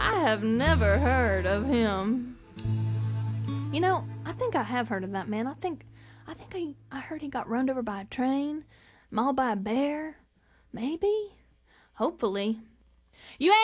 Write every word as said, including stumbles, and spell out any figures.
I have never heard of him. You know, I think I have heard of that man. I think I think I, I heard he got run over by a train, mauled by a bear. Maybe? Hopefully. You ain't